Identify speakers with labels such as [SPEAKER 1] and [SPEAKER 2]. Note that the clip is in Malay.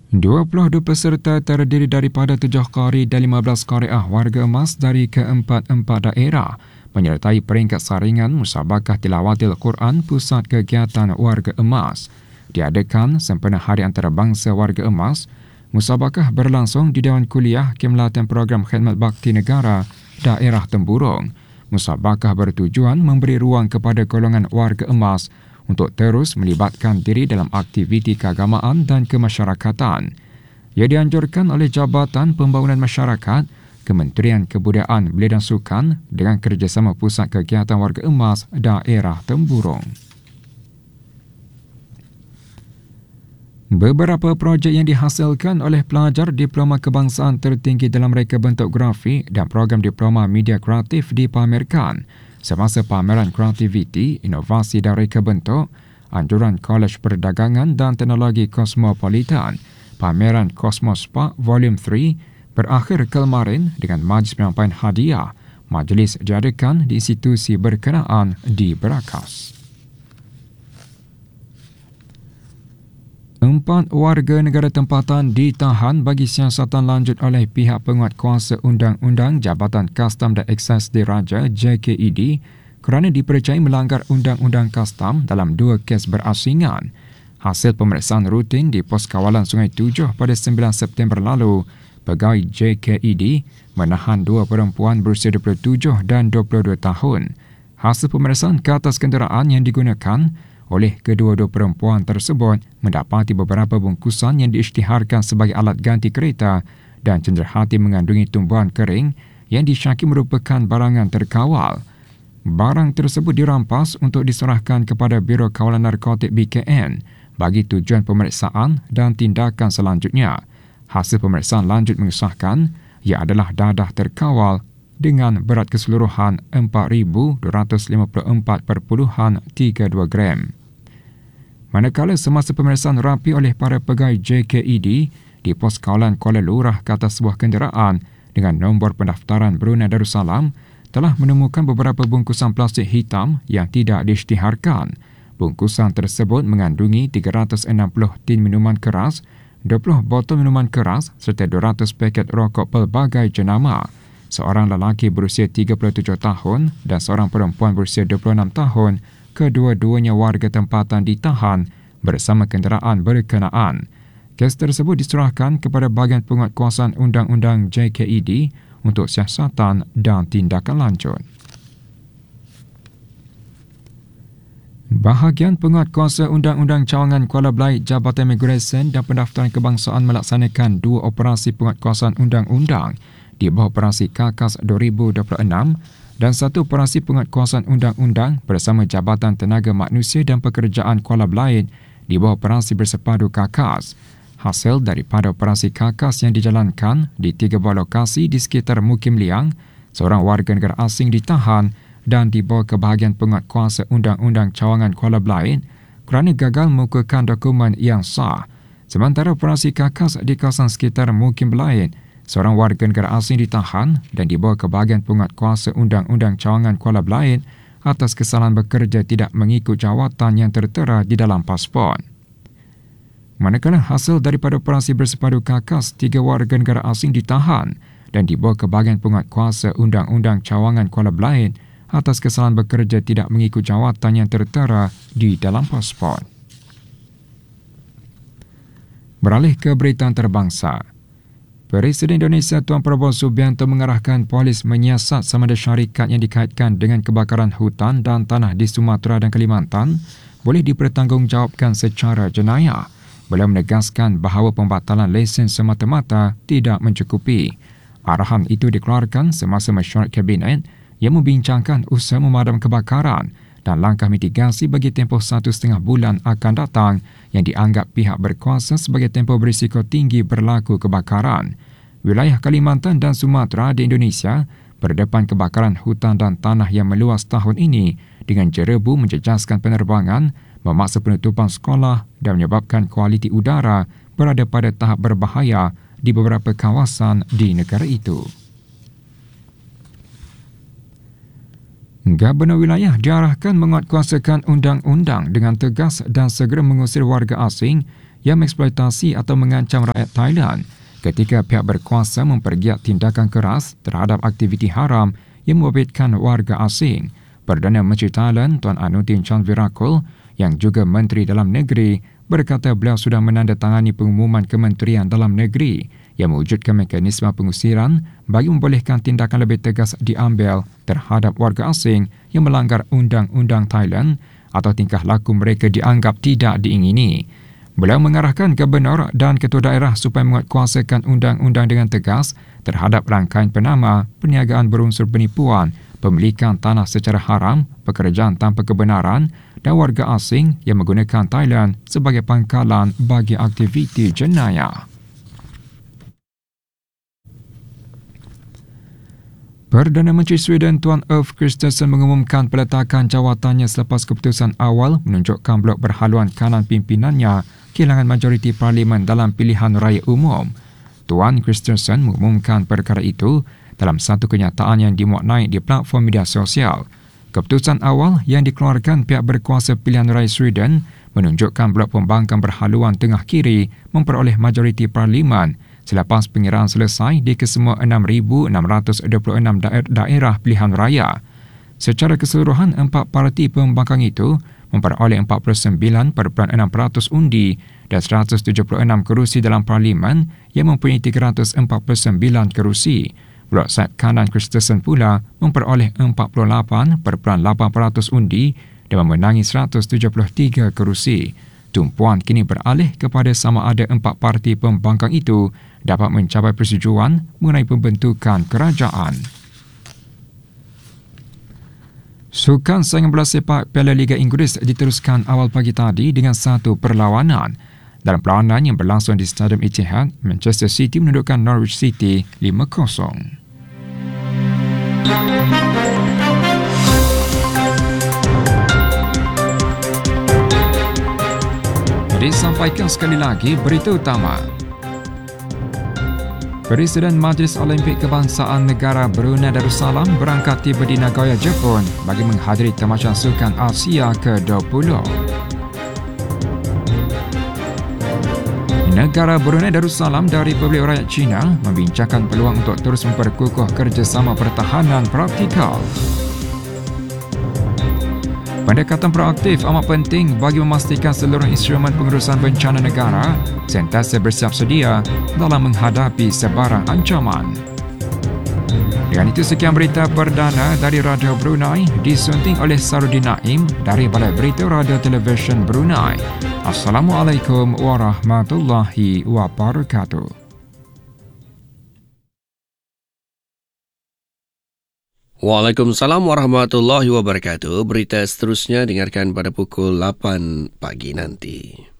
[SPEAKER 1] 22 peserta terdiri daripada 7 qari dan 15 qariah warga emas dari ke-4 daerah menyertai peringkat saringan Musabakah Tilawatil Quran Pusat Kegiatan Warga Emas. Diadakan sempena Hari Antarabangsa Warga Emas, musabakah berlangsung di Dewan Kuliah Kemlatan Program Khidmat Bakti Negara Daerah Temburong. Musabakah bertujuan memberi ruang kepada golongan warga emas untuk terus melibatkan diri dalam aktiviti keagamaan dan kemasyarakatan. Ia dianjurkan oleh Jabatan Pembangunan Masyarakat, Kementerian Kebudayaan Belia dan Sukan dengan kerjasama Pusat Kegiatan Warga Emas Daerah Temburong. Beberapa projek yang dihasilkan oleh pelajar Diploma Kebangsaan tertinggi dalam reka bentuk grafik dan program Diploma Media Kreatif dipamerkan semasa pameran kreativiti, inovasi dan reka bentuk anjuran Kolej Perdagangan dan Teknologi Kosmopolitan, pameran Cosmos Park Volume 3 berakhir kemarin dengan majlis penyampaian hadiah. Majlis diadakan di institusi berkenaan di Berakas. 4 warga negara tempatan ditahan bagi siasatan lanjut oleh pihak penguatkuasa Undang-Undang Jabatan Kastam dan Eksaise Diraja JKED kerana dipercayai melanggar Undang-Undang Kastam dalam 2 kes berasingan. Hasil pemeriksaan rutin di Pos Kawalan Sungai Tujuh pada 9 September lalu, pegawai JKED menahan 2 perempuan berusia 27 dan 22 tahun. Hasil pemeriksaan ke atas kenderaan yang digunakan oleh kedua-dua perempuan tersebut mendapati beberapa bungkusan yang diisytiharkan sebagai alat ganti kereta dan cenderahati mengandungi tumbuhan kering yang disyaki merupakan barangan terkawal. Barang tersebut dirampas untuk diserahkan kepada Biro Kawalan Narkotik BKN bagi tujuan pemeriksaan dan tindakan selanjutnya. Hasil pemeriksaan lanjut mengesahkan ia adalah dadah terkawal dengan berat keseluruhan 4,254.32 gram. Manakala semasa pemeriksaan rapi oleh para pegawai JKED di Pos Kawalan Kuala Lurah ke atas sebuah kenderaan dengan nombor pendaftaran Brunei Darussalam telah menemukan beberapa bungkusan plastik hitam yang tidak diisytiharkan. Bungkusan tersebut mengandungi 360 tin minuman keras, 20 botol minuman keras serta 200 paket rokok pelbagai jenama. Seorang lelaki berusia 37 tahun dan seorang perempuan berusia 26 tahun, kedua-duanya warga tempatan ditahan bersama kenderaan berkenaan. Kes tersebut diserahkan kepada Bahagian Penguatkuasaan Undang-Undang JKED untuk siasatan dan tindakan lanjut. Bahagian Penguatkuasa Undang-Undang Cawangan Kuala Belait Jabatan Imigresen dan Pendaftaran Kebangsaan melaksanakan 2 operasi penguatkuasaan undang-undang di bawah Operasi KAKAS 2026 dan 1 operasi penguatkuasaan undang-undang bersama Jabatan Tenaga Manusia dan Pekerjaan Kuala Belait di bawah Operasi Bersepadu KAKAS. Hasil daripada operasi KAKAS yang dijalankan di 3 buah lokasi di sekitar Mukim Liang, seorang warga negara asing ditahan dan dibawa ke Bahagian Penguatkuasa Undang-Undang Cawangan Kuala Belait kerana gagal mengukuhkan dokumen yang sah. Sementara operasi KAKAS di kawasan sekitar Mukim Belait, seorang warga negara asing ditahan dan dibawa ke Bahagian Penguatkuasa Undang-Undang Cawangan Kuala Belait atas kesalahan bekerja tidak mengikut jawatan yang tertera di dalam pasport. Manakala hasil daripada operasi bersepadu KAKAS, 3 warga negara asing ditahan dan dibawa ke Bahagian Penguatkuasa Undang-Undang Cawangan Kuala Belait atas kesalahan bekerja tidak mengikut jawatan yang tertera di dalam pasport. Beralih ke berita antarabangsa. Presiden Indonesia Tuan Prabowo Subianto mengarahkan polis menyiasat sama ada syarikat yang dikaitkan dengan kebakaran hutan dan tanah di Sumatera dan Kalimantan boleh dipertanggungjawabkan secara jenayah. Beliau menegaskan bahawa pembatalan lesen semata-mata tidak mencukupi. Arahan itu dikeluarkan semasa mesyuarat Kabinet yang membincangkan usaha memadam kebakaran dan langkah mitigasi bagi tempoh 1.5 bulan akan datang yang dianggap pihak berkuasa sebagai tempoh berisiko tinggi berlaku kebakaran. Wilayah Kalimantan dan Sumatera di Indonesia berdepan kebakaran hutan dan tanah yang meluas tahun ini dengan jerebu menjejaskan penerbangan, memaksa penutupan sekolah dan menyebabkan kualiti udara berada pada tahap berbahaya di beberapa kawasan di negara itu. Gubernur wilayah diarahkan menguatkuasakan undang-undang dengan tegas dan segera mengusir warga asing yang mengeksploitasi atau mengancam rakyat Thailand ketika pihak berkuasa mempergiat tindakan keras terhadap aktiviti haram yang membabitkan warga asing. Perdana Menteri Thailand Tuan Anutin Chanvirakul yang juga Menteri Dalam Negeri berkata beliau sudah menandatangani pengumuman Kementerian Dalam Negeri yang mewujudkan mekanisme pengusiran bagi membolehkan tindakan lebih tegas diambil terhadap warga asing yang melanggar undang-undang Thailand atau tingkah laku mereka dianggap tidak diingini. Beliau mengarahkan Gubernur dan Ketua Daerah supaya menguatkuasakan undang-undang dengan tegas terhadap rangkaian penama, perniagaan berunsur penipuan, pemilikan tanah secara haram, pekerjaan tanpa kebenaran dan warga asing yang menggunakan Thailand sebagai pangkalan bagi aktiviti jenayah. Perdana Menteri Sweden Tuan Ulf Kristersson mengumumkan peletakan jawatannya selepas keputusan awal menunjukkan blok berhaluan kanan pimpinannya kehilangan majoriti parlimen dalam pilihan raya umum. Tuan Kristersson mengumumkan perkara itu dalam satu kenyataan yang dimuat naik di platform media sosial. Keputusan awal yang dikeluarkan pihak berkuasa pilihan raya Sweden menunjukkan blok pembangkang berhaluan tengah kiri memperoleh majoriti parlimen selepas pengiraan selesai di kesemua 6,626 daerah pilihan raya. Secara keseluruhan, 4 parti pembangkang itu memperoleh 49.6% undi dan 176 kerusi dalam parlimen yang mempunyai 349 kerusi. Blok sayap kanan Kristersson pula memperoleh 48.8% undi dan memenangi 173 kerusi. Tumpuan kini beralih kepada sama ada 4 parti pembangkang itu dapat mencapai persetujuan mengenai pembentukan kerajaan. Sukan saingan bola sepak Piala Liga Inggeris diteruskan awal pagi tadi dengan satu perlawanan. Dalam perlawanan yang berlangsung di Stadium Etihad, Manchester City menundukkan Norwich City 5-0. Disampaikan sekali lagi berita utama. Presiden Majlis Olimpik Kebangsaan Negara Brunei Darussalam berangkat tiba di Nagoya, Jepun bagi menghadiri Tamasya Sukan Asia ke-20. Negara Brunei Darussalam dari Republik Rakyat China membincangkan peluang untuk terus memperkukuh kerjasama pertahanan praktikal. Pendekatan proaktif amat penting bagi memastikan seluruh instrumen pengurusan bencana negara sentiasa bersiap sedia dalam menghadapi sebarang ancaman. Dengan itu, sekian berita perdana dari Radio Brunei disunting oleh Sarudin Naim dari Balai Berita Radio Televisyen Brunei. Assalamualaikum warahmatullahi wabarakatuh.
[SPEAKER 2] Waalaikumsalam warahmatullahi wabarakatuh. Berita seterusnya dengarkan pada pukul 8 pagi nanti.